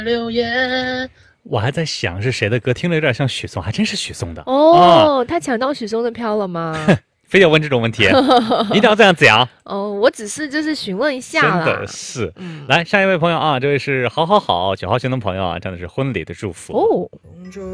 留言。 我还在想是谁的歌，听着有点像许嵩，还真是许嵩的哦。他抢到许嵩的票了吗？ 非得问这种问题，一定要这样讲。 我只是就是询问一下啦。 真的是。来，下一位朋友啊，这位是好9号行动朋友啊，真的是婚礼的祝福。